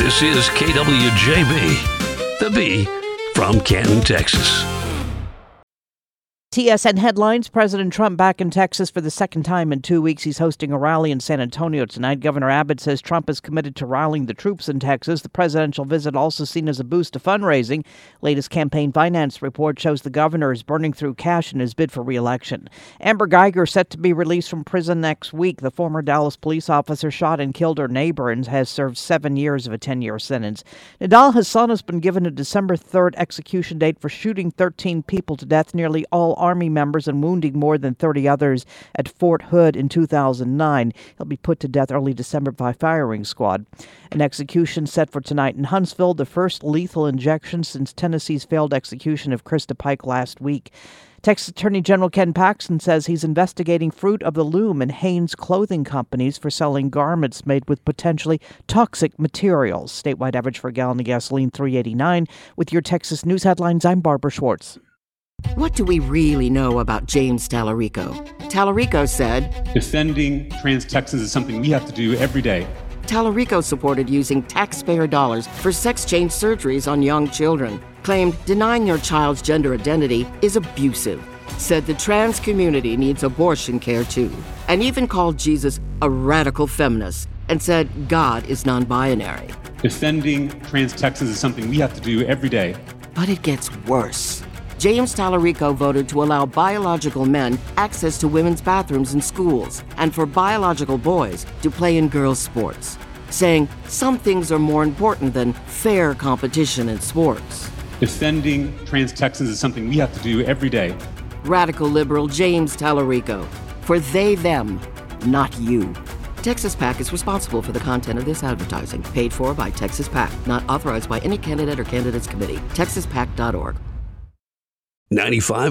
This is KWJB, the B from Canton, Texas. TSN headlines. President Trump back in Texas for the second time in 2 weeks. He's hosting a rally in San Antonio tonight. Governor Abbott says Trump is committed to rallying the troops in Texas. The presidential visit also seen as a boost to fundraising. Latest campaign finance report shows the governor is burning through cash in his bid for re-election. Amber Geiger set to be released from prison next week. The former Dallas police officer shot and killed her neighbor and has served 7 years of a 10-year sentence. Nidal Hasan has been given a December 3rd execution date for shooting 13 people to death, nearly all Army members, and wounding more than 30 others at Fort Hood in 2009. He'll be put to death early December by firing squad. An execution set for tonight in Huntsville, the first lethal injection since Tennessee's failed execution of Krista Pike last week. Texas Attorney General Ken Paxton says he's investigating Fruit of the Loom and Hanes clothing companies for selling garments made with potentially toxic materials. Statewide average for a gallon of gasoline, $3.89. With your Texas news headlines, I'm Barbara Schwartz. What do we really know about James Tallarico? Tallarico said, defending trans Texans is something we have to do every day. Tallarico supported using taxpayer dollars for sex change surgeries on young children. Claimed denying your child's gender identity is abusive. Said the trans community needs abortion care too. And even called Jesus a radical feminist and said God is non-binary. Defending trans Texans is something we have to do every day. But it gets worse. James Tallarico voted to allow biological men access to women's bathrooms in schools and for biological boys to play in girls' sports, saying some things are more important than fair competition in sports. Defending trans Texans is something we have to do every day. Radical liberal James Tallarico. For they, them, not you. Texas PAC is responsible for the content of this advertising. Paid for by Texas PAC. Not authorized by any candidate or candidates committee. TexasPAC.org. 95